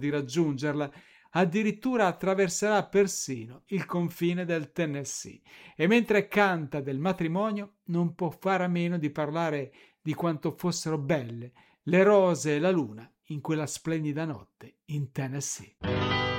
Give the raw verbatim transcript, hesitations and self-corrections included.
di raggiungerla. Addirittura attraverserà persino il confine del Tennessee e mentre canta del matrimonio non può fare a meno di parlare di quanto fossero belle le rose e la luna in quella splendida notte in Tennessee.